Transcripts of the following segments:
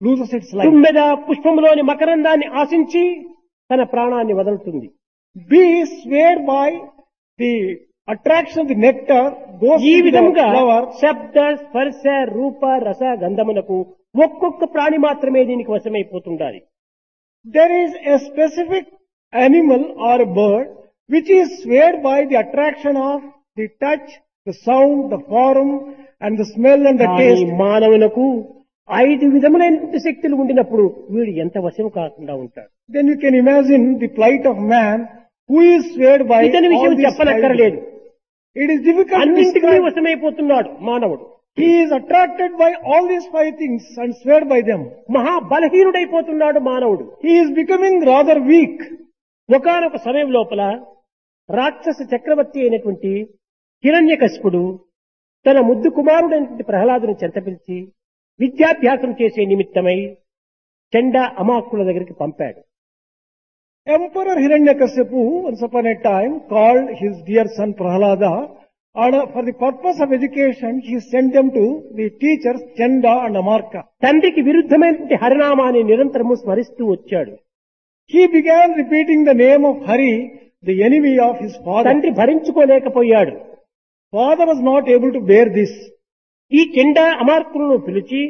loses its life. తుమ్మెద పుష్పములోని మకరందాన్ని ఆశించి తన ప్రాణాన్ని వదులుతుంది. Bee swayed by the attraction of the nectar goes ఈ to the విధముగా flower. శబ్ద స్పర్శ రూప రస గంధములకు ఒక్కొక్క ప్రాణి మాత్రమే దీనికి వశమైపోతుండాలి. There is a specific animal or a bird which is swayed by the attraction of the touch, the sound, the form and the smell and the కానీ taste. మానవులకు 5 విధములైన శక్తులు ఉండినప్పుడు వీడు ఎంత వశం కాకుండా ఉంటాడు. Then you can imagine the plight of man who is swayed by ఇతని all విషయం these 5. చెప్పనక్కర్లేదు. It is difficult to అన్నింటికీ describe. వశమైపోతున్నాడు మానవుడు. He is attracted by all these 5 things and swayed by them. మహా బలహీనుడైపోతున్నాడు మానవుడు. He is becoming rather weak. ఒకానొక సమయం లోపల రాక్షస చక్రవర్తి అయినటువంటి హిరణ్యకశిపుడు తన ముద్దు కుమారుడైనటువంటి ప్రహ్లాదుని చెంతపిలిచి విద్యాభ్యాసం చేసే నిమిత్తమై చండ అమాకుల దగ్గరికి పంపాడు. Emperor Hiranyakasipu once upon a time called his dear son Prahlada and for the purpose of education he sent them to the teachers Chanda and Amarka. తండ్రికి విరుద్ధమైనటువంటి హరినామాన్ని నిరంతరము స్మరిస్తూ వచ్చాడు. He began repeating the name of Hari, the enemy of his father. తండ్రి భరించుకోలేకపోయాడు. Father was not able to bear this. ఈ చండ అమార్కులను పిలిచి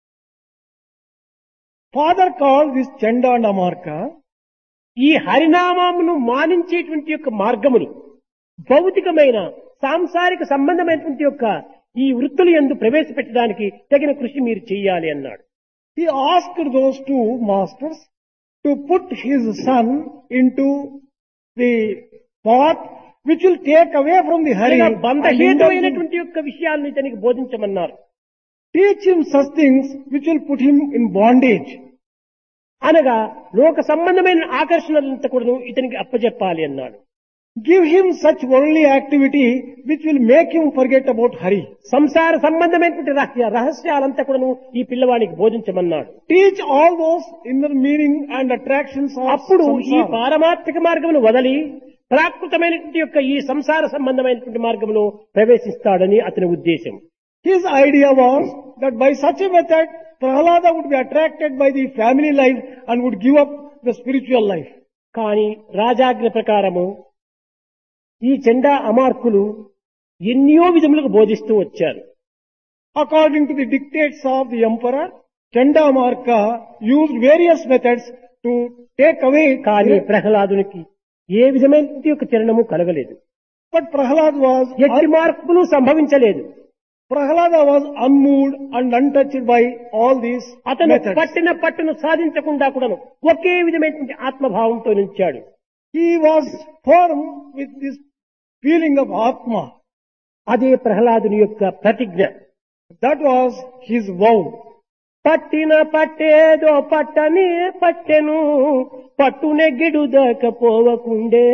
Father called this Chanda and Amarka. ఈ హరినామమును మానించేటువంటి యొక్క మార్గములు భౌతికమైన సాంసారిక సంబంధమైనటువంటి యొక్క ఈ వృత్తులు యందు ప్రవేశపెట్టడానికి తగిన కృషి మీరు చేయాలి అన్నాడు. He asked those 2 masters to put his son into the path which will take away from the Hari. ఇలా and indulge him. బంధహేతువైనటువంటి యొక్క విషయాలను ఇతనికి బోధించమన్నారు. Teach him such things which will put him in bondage. అనగా లోక సంబంధమైన ఆకర్షణలంతా కూడా ఇతనికి అప్పచెప్పాలి అన్నాడు. Give him such worldly activity which will make him forget about Hari. సంసార సంబంధమైనటువంటి రహస్యాలంతా కూడా ఈ పిల్లవానికి బోధించమన్నాడు. Teach all those inner meaning and attractions of అప్పుడు ఈ samsara. పారమార్థిక మార్గమును వదలి ప్రాకృతమైనటువంటి యొక్క ఈ సంసార సంబంధమైనటువంటి మార్గంలో ప్రవేశిస్తాడని అతని ఉద్దేశం. His idea was that by such a method Prahlada would be attracted by the family life and would give up the spiritual life. కానీ రాజాజ్ఞ ప్రకారము ఈ చండా అమార్కులు ఎన్నో విధములకు బోధిస్తూ వచ్చారు. According to the dictates of the emperor, Chandamarka used various methods to take away. కానీ ప్రహ్లాదునికి ఏ విధమైన యొక్క చరణము కలగలేదు. But ఎట్టి మార్పులు సంభవించలేదు. Prahlada was unmoved and untouched by all these అతను methods. పట్టును సాధించకుండా కూడా ఒకే విధమైనటువంటి ఆత్మభావంతో నిలిచాడు. He was firm with this feeling of Atma. అదే ప్రహ్లాదుని యొక్క ప్రతిజ్ఞ. That was his vow. పట్టిన పట్టేదో పట్టనే పట్టెను పట్టునెగ్గిడు దాకపోవకుండే.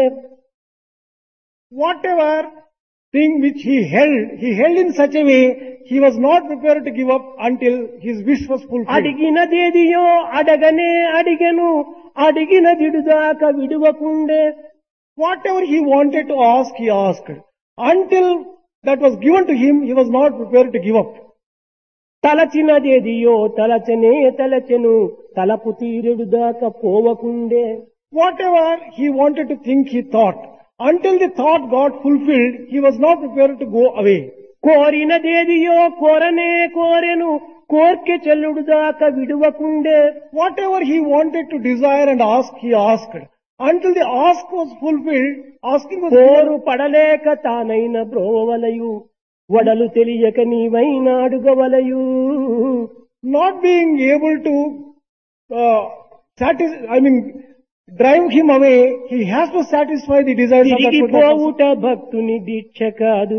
Whatever thing which he held in such a way, he was not prepared to give up until his wish was fulfilled. అడిగినదేదియో అడగనే అడిగెను అడిగినదిడు దాకా విడువకుండే. Whatever he wanted to ask, he asked. Until that was given to him, he was not prepared to give up. తలచినదేదియో తలచనే తలచెను తలపు తీరుడు దాకా పోవకుండే. Whatever he wanted to think, he thought. Until the thought got fulfilled, he was not prepared to go away. కోరినదేదియో కోరనే కోరెను కోర్కె చెల్లుడు దాకా విడువకుండే. Whatever he wanted to desire and ask, he asked. Until the ask was fulfilled, asking was కోరు పడలేక తానైన బ్రోవలయు వడలు తెలియక నీవైన అడుగవలయు. not being able to drive him away, he has to satisfy the desires of that particular person. తిరిగిపోవుట భక్తుని దీక్ష కాదు.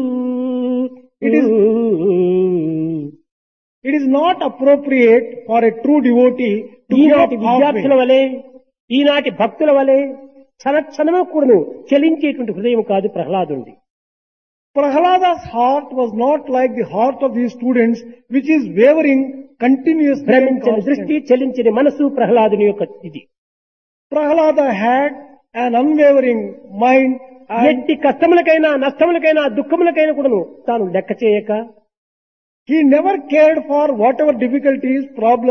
It is not appropriate for a true devotee to give up ఈనాటి విద్యార్థుల halfway. వలె ఈనాటి భక్తుల వలె క్షణక్షణము కూడాను చలించేటువంటి హృదయం కాదు ప్రహ్లాదుంది. Prahlada's heart was not like the heart of these students, which is wavering continuously. and భ్రమించని దృష్టి constantly. చెలించని మనసు ప్రహ్లాదుని యొక్క ఇది. Prahlada had an unwavering mind and ఎట్టి కష్టములకైనా నష్టములకైనా దుఃఖములకైనా కూడాను తాను లెక్క చేయక he never cared for whatever difficulties, problems,